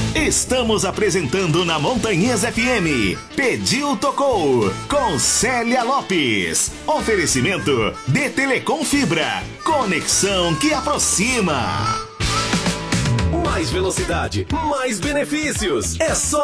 Estamos apresentando na Montanhês FM. Pediu, tocou. Com Célia Lopes. Oferecimento de Telecom Fibra. Conexão que aproxima. Mais velocidade, mais benefícios. É só